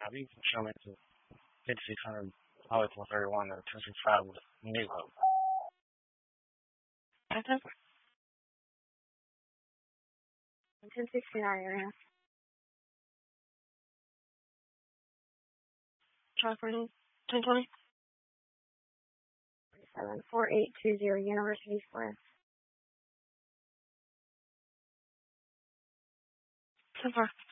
you can show me to 5600 Highway 431 or 265 with New Hope. Okay. 1069 area. Try for 1020. 4820 University Square. So far.